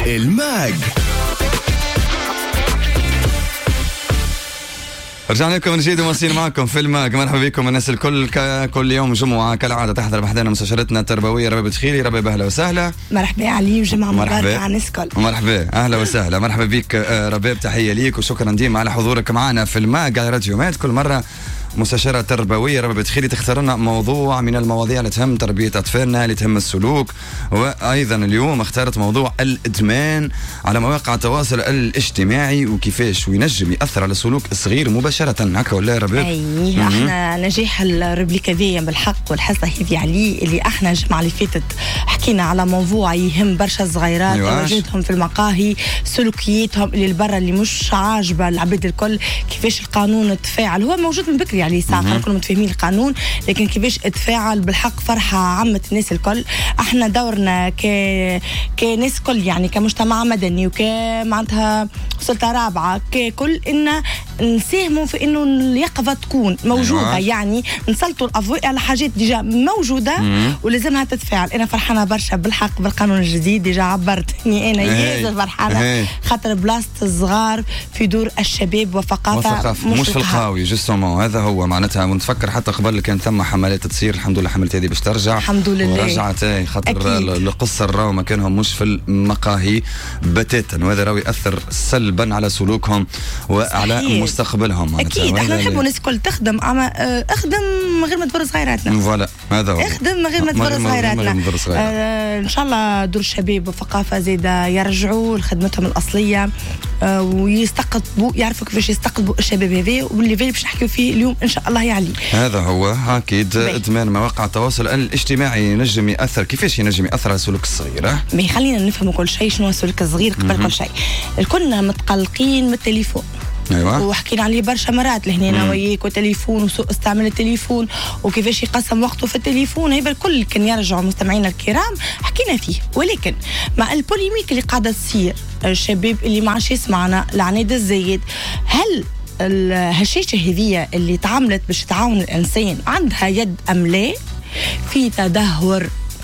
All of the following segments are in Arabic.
الماج. رجعنا لكم من جديد ومواصلين معكم في الماج. مرحبا بكم الناس الكل. كل يوم جمعة كالعادة تحضر بحدنا مستشارتنا التربوية رباب تخيلي. رباب أهلا وسهلا. مرحبا علي وجمعة مباركة على الناس الكل. مرحبا أهلا وسهلا. مرحبا بك رباب، تحية ليك وشكرا ديما على حضورك معنا في الماج على راديو مات. كل مرة مستشارة تربوية رباب تخيلي تختار لنا موضوع من المواضيع اللي تهم تربية أطفالنا، اللي تهم السلوك. وأيضا اليوم اختارت موضوع الإدمان على مواقع التواصل الاجتماعي وكيفاش وينجم يأثر على سلوك الصغير مباشرة. هكا ولا رباب؟ أي احنا نجاح الربليكا ذي بالحق والحصة هذي علي اللي احنا الجمعة اللي فاتت حكينا على موضوع يهم برشا صغيرات تواجدهم في المقاهي، سلوكياتهم اللي البرة اللي مش عاجبة العباد الكل، كيفاش القانون تفاعل. هو موجود من بكري عليه ساعة كلهم متفاهمين القانون، لكن كيفاش اتفاعل بالحق فرحة عامة الناس الكل. احنا دورنا كناس كل يعني كمجتمع مدني وكمعناتها سلطة رابعة ككل إن نساهموا في إنه اليقظة تكون موجودة. يعني نسلطوا الأضواء على حاجات ديجا موجودة ولازمها تتفاعل. أنا فرحانة برشا بالحق بالقانون الجديد، ديجا عبرتني أنا ياسر فرحانة خاطر بلاصة الصغار في دور الشباب وثقافة مش في القهاوي جوستومون. هذا هو معناتها. ونتفكر حتى قبل كان ثم حملات تصير، الحمد لله حملت هذه باش ترجع الحمد لله ورجعت خاطر القصة الراو مكانهم مش في المقاهي بتاتا، وهذا راوي يأثر سلبا على سلوكهم وعلى صحيح. مستقبلهم. أكيد احنا نحبوا الناس الكل تخدم، اخدم من غير ما تبر صغيراتنا. فوالا هذا هو، اخدم من غير ما تبر صغيراتنا. ان شاء الله دور الشباب والثقافة زيادة يرجعوا لخدمتهم الأصلية ويستقطبوا، يعرفوا كيفاش يستقطبوا الشباب هذا، واللي باش نحكيو فيه اليوم ان شاء الله يعلي. هذا هو اكيد. ادمان مواقع التواصل الاجتماعي ينجم ياثر، كيفاش ينجم ياثر على سلوك الصغير؟ خلينا نفهموا كل شيء شنو السلوك الصغير قبل كل شيء. كنا متقلقين من التليفون. أيوة. وحكينا عليه برشا مرات لهنا وياك، وتليفون وسوء استعمال التليفون وكيفاش يقسم وقته في التليفون. هذا الكل كان يرجعوا مستمعينا الكرام حكينا فيه. ولكن مع البوليميك اللي قاعدة تصير، الشباب اللي ما عادش يسمعنا، العناد الزايد، هل الهشاشة هذية اللي تعاملت باش تعاون الإنسان عندها يد أم لا في تدهور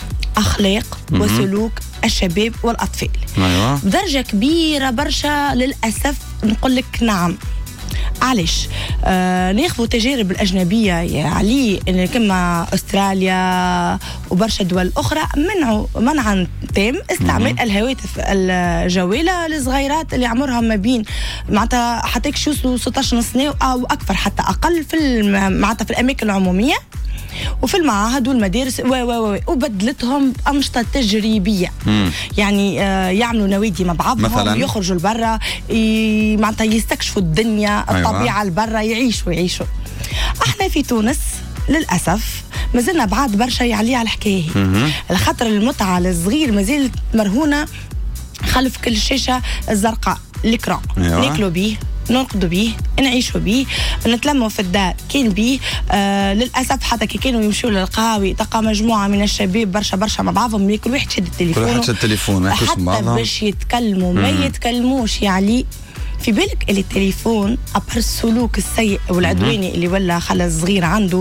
أخلاق وسلوك الشباب والأطفال؟ أيوة. بدرجة كبيرة برشا للأسف نقول لك نعم. علاش؟ ناخذوا تجارب الأجنبية يا علي، إن كما أستراليا وبرشا دول أخرى منعا تام استعمال الهواتف الجوالة للصغيرات اللي عمرها ما بين معناتها حتى يوصلوا 16 سنة أو أكثر حتى أقل في معناتها في الأماكن العمومية وفي المعاهد والمدارس وبدلتهم أنشطة تجريبية. يعني يعملوا نوادي مع بعضهم، يخرجوا لبرا، معناتها يستكشفوا الدنيا. أيوة. الطبيعة لبرا يعيشوا. احنا في تونس للأسف مازلنا بعد برشا يعلي على الحكاية، الخطر المتعة للصغير مازالت مرهونة خلف كل الشاشة الزرقاء الإكران. أيوة. ناكلوا بيه، نرقدوا بيه، نعيشوا بيه، نتلموا في الدار كان بيه. للأسف حتى كي كانوا يمشوا للقهاوي تلقى مجموعة من الشباب برشا مع بعضهم، كل واحد شد التليفون، حتى باش يتكلموا ما يتكلموش. يعني في بالك اللي التليفون أبر السلوك السيء والعدواني اللي ولا خلى الصغير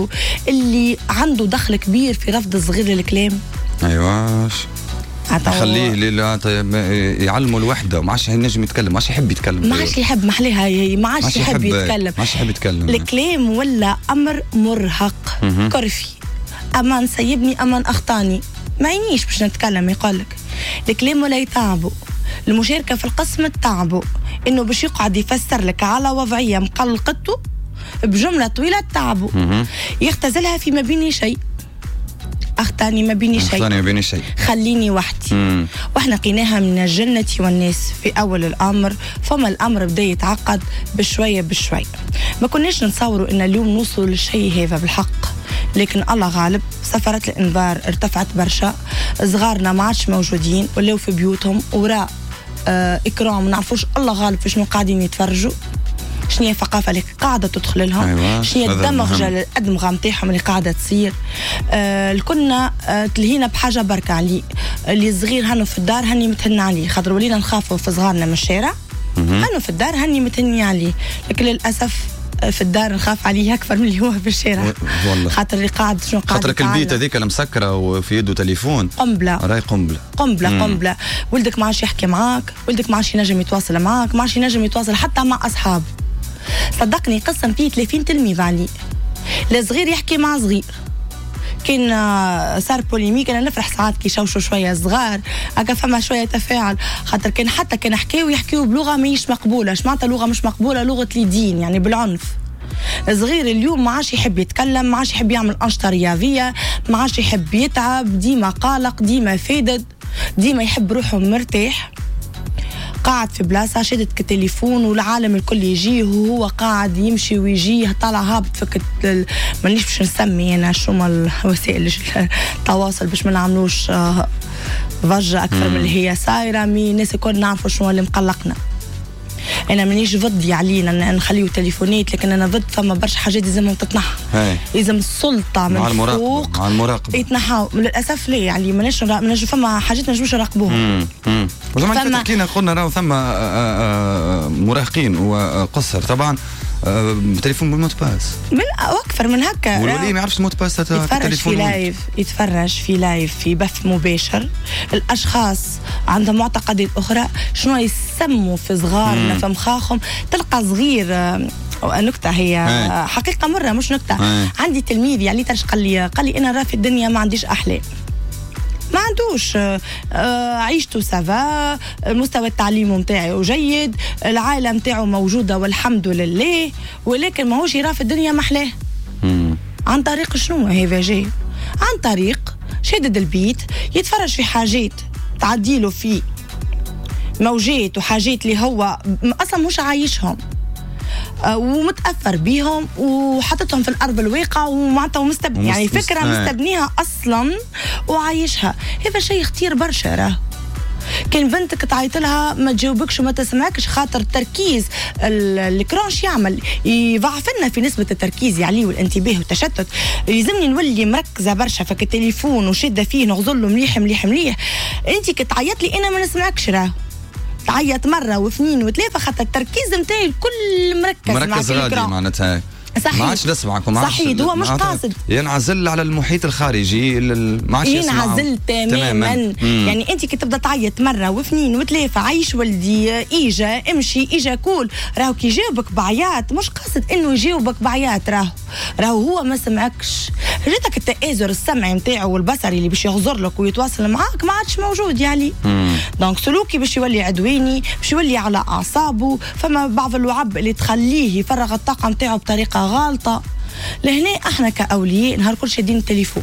اللي عنده دخل كبير في رفض الصغير للكلام. أيوة، خليه يعلموا الوحدة وما عادش ينجم يتكلم، ما عادش يحب يتكلم، ما عادش يحب محليها، ما عادش يحب يتكلم. الكلام ولا أمر مرهق كرفي. أما نسيبني أما أخطاني ما عينيش باش نتكلم. يقولك الكلام ولا يتعبوا، المشاركة في القسم تعبوا، إنه باش يقعد يفسر لك على وضعية مقلقته بجملة طويلة تعبوا. يختزلها في ما بيني شيء، أخطاني ما بيني شيء، خليني وحدي. وإحنا قيناها من الجنة والناس في أول الأمر، فما الأمر بدأ يتعقد بشوية. ما كناش نتصوروا إن اليوم نوصل للشيء هذا بالحق، لكن الله غالب. سفرات الإنذار ارتفعت برشا، صغارنا ما عادش موجودين ولاو في بيوتهم وراء إكرام، ما نعرفوش الله غالب في شنو قاعدين يتفرجوا، شنو هي الثقافة اللي قاعدة تدخل لهم. أيوة. شنو هي الدمغة الأدمغة متاعهم اللي قاعدة تصير. كنا تلهينا بحاجة بركة علي اللي صغير هنو في الدار هني متهنى عليه، خاطر ولينا نخافوا في صغارنا من الشارع. هنو في الدار هني متهني عليه، لكن للأسف في الدار نخاف عليه اكثر من اللي هو في الشارع والله. خاطر اللي قاعد شنو قاعد خاطرك البيت هذيك المسكره وفي يده تليفون راهي قنبله. ولدك ما عادش يحكي معاك، ولدك ما عادش ينجم يتواصل معاك، ما عادش ينجم يتواصل حتى مع اصحاب. صدقني قسم فيه 30 تلميذ عليه، لا صغير يحكي مع صغير. كان صار بوليميك، انا نفرح ساعات كي يشوشوا شويه صغار هكا فما شويه تفاعل، خاطر كان يحكيو بلغه ماهيش مقبوله. معناتها لغه مش مقبوله؟ لغه الدين، يعني بالعنف. صغير اليوم ما عادش يحب يتكلم، ما عادش يحب يعمل انشطه رياضيه، ما عادش يحب يتعب، ديما قلق، ديما فادد، ديما يحب روحه مرتاح، قاعد في بلاصه شدت التليفون والعالم الكل يجيه وهو قاعد يمشي ويجيه طالع هابط فكت مانيش باش نسمي انا شو وسائل التواصل باش ما نعملوش ضجه اكثر من اللي هي صايره. الناس الكل نعرفوا شنو اللي مقلقنا. انا مانيش ضد علينا نخليو تليفونات، لكن انا ضد فما برشا حاجات لازمهم تتنحى، لازم السلطه من فوق مع المراقبه يتنحاو. للاسف لا، يعني ماناش فما حاجات ما نجموش نراقبوها. وزمان حكينا قلنا راهو ثم مراهقين وقصر طبعا تليفون بالموت باس واكثر من هكا، والولي ما يعرفش الموت باس تاع التليفون. يتفرج في لايف في بث مباشر. الاشخاص عندهم معتقدات اخرى شنو يسموا في صغارنا في مخاخهم. تلقى صغير نكته هي حقيقه مره مش نكته. عندي تلميذ يعني قال لي انا راه في الدنيا ما عنديش احلام، ما عندوش عيشته سافا، المستوى التعليمي متاعه جيد، العائله متاعه موجوده والحمد لله، ولكن ماهوش يرى في الدنيا محلاه. عن طريق شنو هذا جاي؟ عن طريق شدد البيت يتفرج في حاجات تعديله في موجات وحاجات اللي هو اصلا مش عايشهم ومتاثر بيهم وحطتهم في الارض الواقع ومعناتها يعني فكره مستبنيها اصلا وعايشها. هذا شيء خطير برشا. راه كان بنتك تعيط لها ما تجاوبكش وما تسمعكش خاطر التركيز الكرانش يعمل يضعف لنا في نسبه التركيز يعني والانتباه والتشتت. يلزمني نولي مركزه برشا فك التليفون وشاده فيه نغزل له مليح مليح مليح. انت كتعيط لي انا ما نسمعكش، راه تعيط مرة واثنين وثلاثة خاطر التركيز نتاعي الكل مركز غادي معناتها ما عادش نسمعك وما عادش صحيح. هو مش قاصد ينعزل على المحيط الخارجي، ما عادش ينعزل تماما. يعني انت كي تبدا تعيط مرة واثنين وثلاثة عايش ولدي اجا امشي اجا كول، راهو كي يجاوبك بعيات مش قاصد انه يجاوبك بعيات، راهو هو ما سمعكش. جاتك التآزر السمعي نتاعو والبصري اللي باش يغزر لك ويتواصل معاك ما عادش موجود يعني. دونك سلوكي باش يولي عدواني، باش يولي على اعصابه. فما بعض اللعب اللي تخليه يفرغ الطاقه نتاعو بطريقه غالطه. لهنا احنا كاولياء نهار كل شادين التليفون،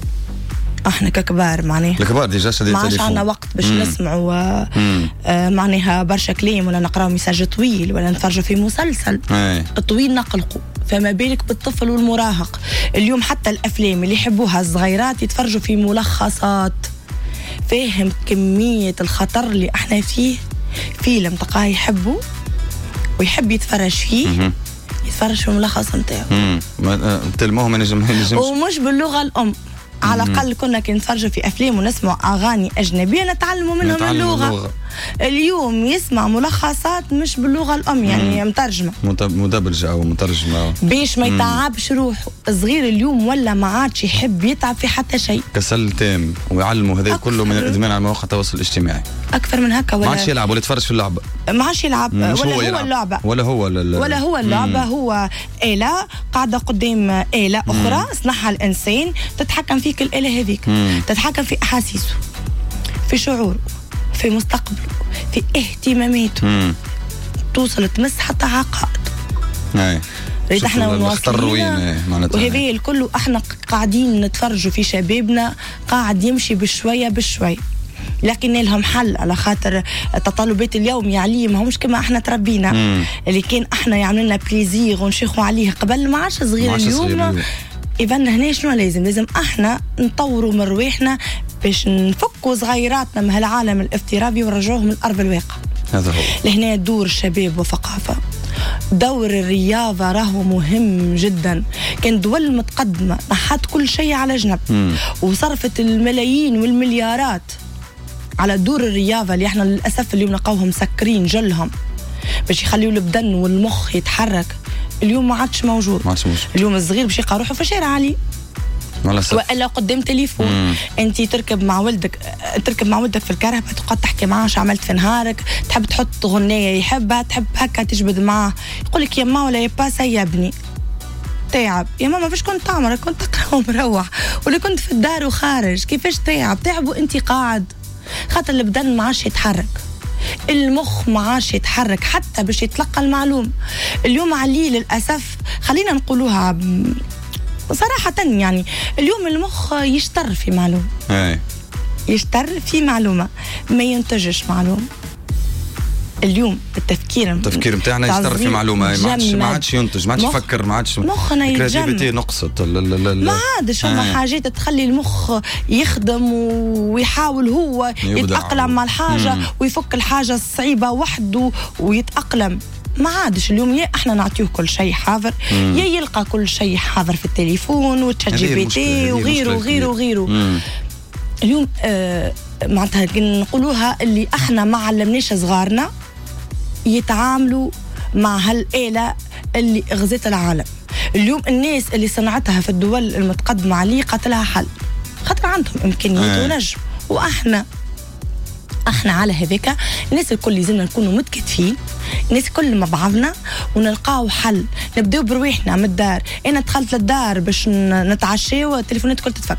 احنا ككبار معناها الكبار ديجا شادين التليفون، ما عادش عندنا وقت باش نسمعوا معناها برشا كلام ولا نقراو ميساج طويل ولا نتفرجوا في مسلسل طويل نقلقوا. فما بالك بالطفل والمراهق. اليوم حتى الافلام اللي يحبوها الصغيرات يتفرجوا في ملخصات. فاهم كميه الخطر اللي احنا فيه؟ فيلم تلقاه يحبه ويحب يتفرج فيه يتفرج في الملخص نتاعو تلموه ما نجمش ومش باللغه الام. على الاقل كنا كي نتفرجوا في افلام ونسمع اغاني اجنبيه نتعلموا منهم اللغه. اليوم يسمع ملخصات مش باللغه الام يعني مترجمه مدبلجه او مترجمه باش ما يتعبش روحه. الصغير اليوم ولا ما عادش يحب يتعب في حتى شيء، كسل تام ويعلموا هذا كله من الادمان على مواقع التواصل الاجتماعي اكثر من هكا. ولا ما عادش يلعب ولا يتفرج في اللعبه، ما عادش يلعب ولا هو اللعبه هو آلة قاعده قدام آلة اخرى صنعها الانسان تتحكم فيك. الآلة هذيك تتحكم في احاسيسه، في شعوره، في مستقبله، في اهتماماته، توصل تمس حتى عقائده. ريت احنا واصلين وهذه الكل احنا قاعدين نتفرجوا في شبابنا قاعد يمشي بشويه بشويه. لكن لهم حل على خاطر تطلبات اليوم يعني ما همش كما احنا تربينا. اللي كان احنا يعملوا لنا بليزير ونشيخوا عليه قبل ما عادش صغير اليوم. اذا هنا شنو لازم احنا نطوروا من رواحنا باش نفكوا صغيراتنا من هالعالم الافتراضي ونرجعوهم من ارض الواقع. هذا هو لهنا دور الشباب وثقافه. دور الرياضه راهو مهم جدا. كان دول متقدمه نحت كل شيء على جنب وصرفت الملايين والمليارات على دور الرياضه اللي احنا للاسف اليوم نلقاوهم مسكرين جلهم باش يخليوا البدن والمخ يتحرك. اليوم ما عادش موجود. اليوم الصغير باش يلقى روحه في الشارع علي والا قدام تليفون. انت تركب مع ولدك في الكرهبه تقعد تحكي معاه شو عملت في نهارك، تحب تحط غنيه يحبها، تحب هكا تجبد معاه، يقول لك يما ولا يبا سيبني تعب يا ماما. فاش كنت تعمل؟ كنت تقرا ومروح، ولا كنت في الدار وخارج؟ كيفاش تعب وانت قاعد؟ خاطر البدن ما عادش يتحرك، المخ ما عادش يتحرك حتى باش يتلقى المعلومه. اليوم علي للاسف خلينا نقولوها صراحة يعني اليوم المخ يشتر في معلومة، يشتر في معلومة ما ينتجش معلومة. اليوم التفكير متاعنا يشتر في معلومة، ما عادش ينتج، ما عادش يفكر، ما عادش مخنا الكرياتيفيتي نقصت، ما عادش هما حاجات تخلي المخ يخدم ويحاول هو يتأقلم مع الحاجة ويفك الحاجة الصعيبة وحده ويتأقلم. ما عادش اليوم يا احنا نعطيه كل شيء حاضر يا يلقى كل شيء حاضر في التليفون وتشات جي بي تي وغيره. اليوم معناتها نقولوها اللي احنا ما علمناش صغارنا يتعاملوا مع هالآلة اللي غزت العالم. اليوم الناس اللي صنعتها في الدول المتقدمة عليه قتلها حل، خاطر عندهم امكانيات ونجم، واحنا على هذاك الناس الكل لازمنا نكونوا متكتفين، الناس كل مع بعضنا ونلقاو حل. نبداو برويحنا من الدار. انا دخلت للدار باش نتعشى والتليفونات كل تتفك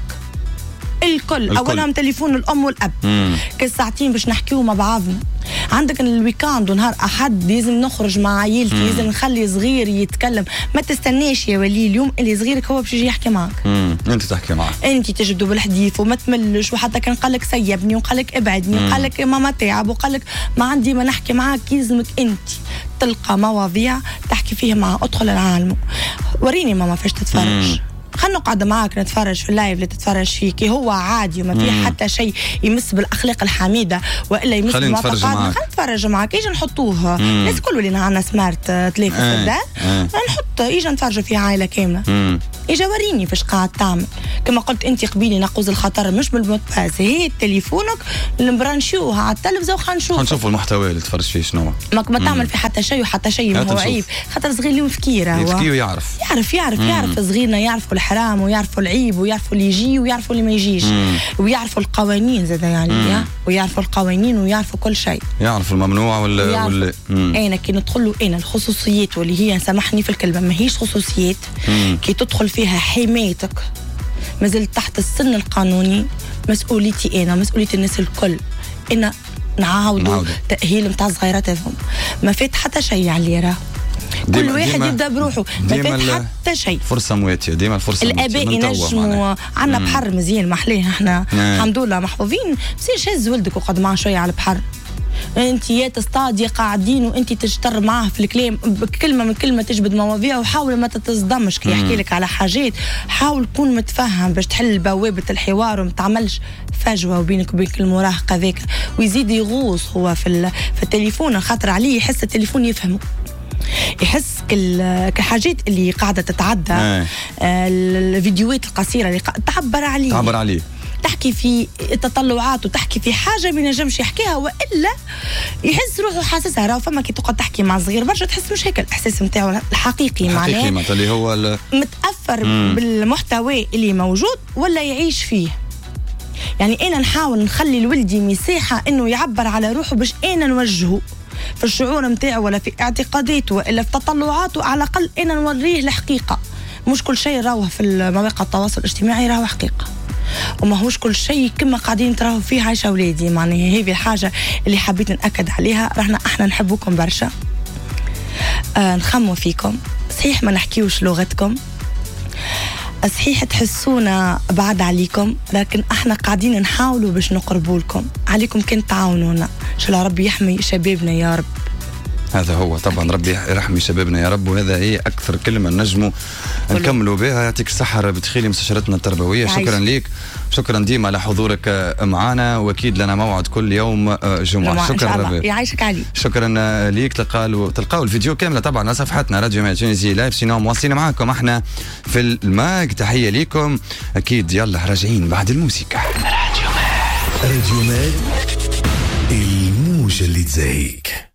الكل. اولهم تليفون الام والاب كالساعتين باش نحكيو مع بعضنا. عندك الويكاند ونهار احد لازم نخرج مع عائلتي، لازم نخلي صغير يتكلم. ما تستناش يا ولي اليوم اللي صغيرك هو باش يجي يحكي معك، انت تحكي معه، انت تجبدوا بالحديث وما تملش. وحتى كان قالك سيبني وقالك ابعدني وقالك ماما تعب وقالك ما عندي ما نحكي معاك، يلزمك انت تلقى مواضيع تحكي فيها معه. ادخل العالم، وريني ماما فاش تتفرج، خلنا نقعد معاك نتفرج في اللايف اللي تتفرج فيه كي هو عادي وما فيه حتى شيء يمس بالاخلاق الحميده والا يمس بالمعتقدات. خلينا نتفرج معاك، يجي نحطوه الناس كل اللي عندنا سمارت تليفون في الدار نحط، يجي نتفرجوا فيها عائله كامله. يجي وريني فاش قاعد تعمل. كما قلت انت قبيلي نقوز الخطر مش بالموت باس، هي تليفونك اللي مبرانشيوها على التلفزه وخنشوف المحتوى اللي تفرج فيه شنو ما تعمل في حتى شيء وحتى شيء ما هو عيب. خاطر صغير اليوم فكيره ويعرف صغيرنا يعرفوا الحرام ويعرفوا العيب ويعرفوا اللي يجي ويعرفوا اللي ما يجيش ويعرفوا القوانين زاد يعني ويعرفوا القوانين ويعرفوا كل شيء، يعرفوا الممنوع ولا انا كي ندخل له انا الخصوصيات واللي هي سامحني في الكلمه ما هيش خصوصيات، كي تدخل فيها حمايتك مازلت تحت السن القانوني. مسؤوليتي انا مسؤوليه الناس الكل، انا نعاودوا تاهيل نتاع صغيرات هذوم. ما فات حتى شيء على راه كل واحد يبدا بروحه، ما فات حتى شيء. فرصه مواتيه ديما الفرصه الاباء ينجموا عندنا بحر مزيان محليه احنا الحمد لله محفوظين. بس هز ولدك وقعد معاه شويه على البحر، انت يا تصطادي قاعدين وانت تجتر معاه في الكلام بكلمه من كلمه تجبد مواضيع، وحاول ما تتصدمش كي يحكي لك على حاجات. حاول تكون متفهم باش تحل بوابه الحوار وما تعملش فجوه وبينك وبين المراهق هذاك ويزيد يغوص هو في التليفون. خاطر عليه يحس التليفون يفهمه، يحس كالحاجات اللي قاعده تتعدى الفيديوهات القصيره اللي تعبر عليه تحكي في التطلعات وتحكي في حاجه ما ينجمش يحكيها والا يحس روحه حاسسها. راه فما كي تقعد تحكي مع صغير برشا تحس مش هيك الاحساس نتاعو الحقيقي معناه اللي هو متاثر بالمحتوى اللي موجود ولا يعيش فيه. يعني انا نحاول نخلي لولدي مساحه انه يعبر على روحه باش انا نوجهه في الشعور نتاعو ولا في اعتقاداته ولا في تطلعاته. على الاقل انا نوريه الحقيقه، مش كل شيء راهو في مواقع التواصل الاجتماعي راهو حقيقه، وما هوش كل شيء كما قاعدين تراهو فيه عايشه اولادي. معناها هذه الحاجه اللي حبيت ناكد عليها. احنا نحبوكم برشا، نخموا فيكم، صحيح ما نحكيوش لغتكم، صحيح تحسونا بعد عليكم، لكن احنا قاعدين نحاولوا باش نقربوا لكم. عليكم كن تعاونونا. ان شاء الله ربي يحمي شبابنا يا رب. هذا هو طبعا، ربي يرحمي شبابنا يا رب، وهذا هي اكثر كلمه نجموا نكملوا بها. يعطيك الصحه بتخيلي مستشارتنا التربويه. شكرا ليك، شكرا ديما على حضورك معنا، واكيد لنا موعد كل يوم جمعه. شكرا ربي يعيشك علي. شكرا ليك. تلقاو الفيديو كامله طبعا على صفحتنا راديو ماد تونسي لايف. سينو مواصلين معاكم احنا في الماج. تحيه ليكم اكيد. يلا راجعين بعد الموسيقى. راديو ماد الموجه اللي تزهيك.